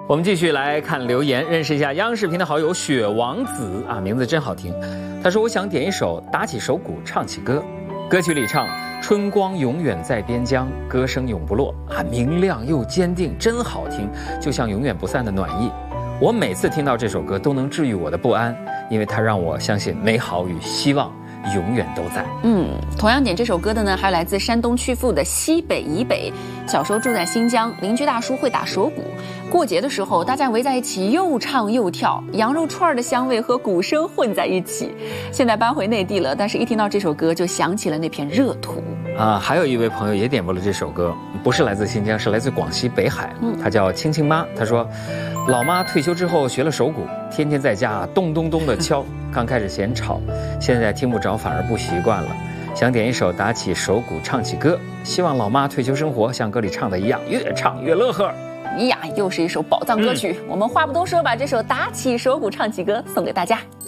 我们继续来看留言，认识一下央视频的好友雪王子啊，名字真好听。他说：“我想点一首打起手鼓唱起歌。”歌曲里唱：“春光永远在边疆，歌声永不落啊，明亮又坚定，真好听，就像永远不散的暖意。”我每次听到这首歌都能治愈我的不安，因为它让我相信美好与希望永远都在。 同样点这首歌的呢，还有来自山东曲阜的西北以北。小时候住在新疆，邻居大叔会打手鼓，过节的时候大家围在一起又唱又跳，羊肉串的香味和鼓声混在一起。现在搬回内地了，但是一听到这首歌就想起了那片热土啊。还有一位朋友也点播了这首歌，不是来自新疆，是来自广西北海，他叫青青妈。他说，老妈退休之后学了手鼓，天天在家咚咚咚的敲，刚开始嫌吵，现在听不着反而不习惯了，想点一首打起手鼓唱起歌，希望老妈退休生活像歌里唱的一样，越唱越乐呵。 呀，又是一首宝藏歌曲。我们话不多说，把这首打起手鼓唱起歌送给大家。